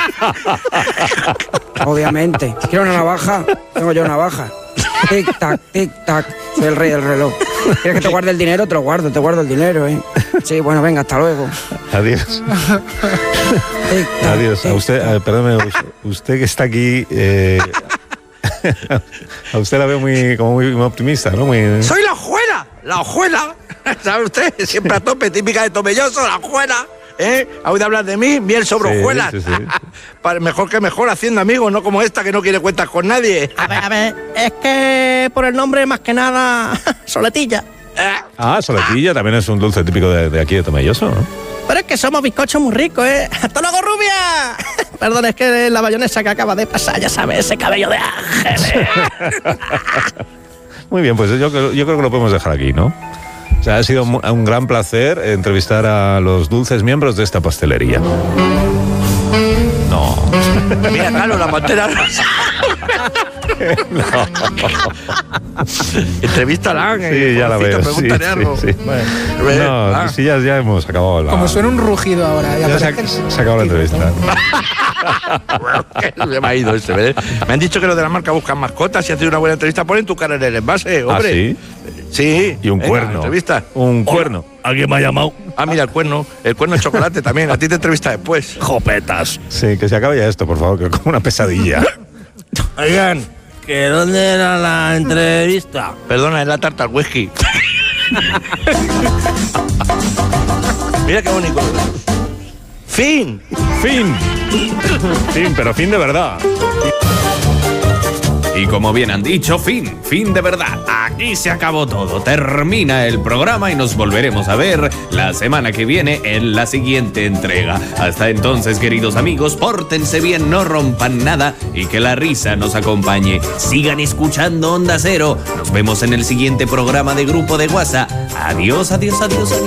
Obviamente. ¿Quieres una navaja? Tengo yo una navaja. Tic, tac, tic, tac. Soy el rey del reloj. ¿Quieres que te guarde el dinero? Te guardo el dinero, ¿eh? Sí, bueno, venga, hasta luego. Adiós. Tic, tac, Adiós. A tic, usted, perdóneme, usted que está aquí, a usted la veo muy optimista, ¿no? ¡Soy la hojuela! ¿Sabe usted? Siempre a tope, típica de Tomelloso, la hojuela. ¿Ha oído hablar de mí? Miel sobre hojuelas. Sí. Mejor que mejor haciendo amigos, no como esta que no quiere cuentas con nadie. A ver, es que por el nombre más que nada, Soletilla. Soletilla también es un dulce típico de aquí de Tomelloso, ¿no? Pero es que somos bizcochos muy ricos, ¿eh? ¡Hasta luego, rubia! Perdón, es que la bayonesa que acaba de pasar, ya sabes, ese cabello de ángel. Muy bien, pues yo creo que lo podemos dejar aquí, ¿no? O sea, ha sido un gran placer entrevistar a los dulces miembros de esta pastelería. No. Mira, Carlos, la pantera rosa. No. Entrevístala. Sí, ya la veo. Pregúntale algo. Sí. No, sí, ya hemos acabado la... Como suena un rugido ahora. Ya se ha acabado la entrevista. Se me ha ido ese, ¿ves? Me han dicho que los de la marca buscan mascotas. Si haces una buena entrevista, ponen tu cara en el envase, hombre. ¿Ah, sí? Sí. Y un Venga, cuerno. Entrevista. Un cuerno. ¿Alguien me ha llamado? Mira, el cuerno de chocolate también. A ti te entrevista después. Jopetas. Sí, que se acabe ya esto, por favor, que es como una pesadilla. Oigan, ¿que dónde era la entrevista? Perdona, es la tarta al whisky. Mira qué bonito. ¡Fin! ¡Fin! Fin, pero fin de verdad. Y como bien han dicho, fin de verdad. Aquí se acabó todo. Termina el programa y nos volveremos a ver la semana que viene en la siguiente entrega. Hasta entonces, queridos amigos, pórtense bien, no rompan nada y que la risa nos acompañe. Sigan escuchando Onda Cero. Nos vemos en el siguiente programa de Grupo de WhatsApp. Adiós.